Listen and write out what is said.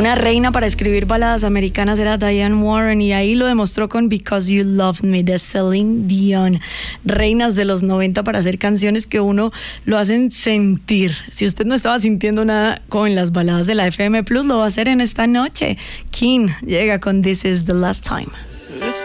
Una reina para escribir baladas americanas era Diane Warren, y ahí lo demostró con Because You Love Me de Celine Dion. Reinas de los 90 para hacer canciones que uno lo hacen sentir. Si usted no estaba sintiendo nada con las baladas de la FM Plus, lo va a hacer en esta noche. King llega con This Is the Last Time.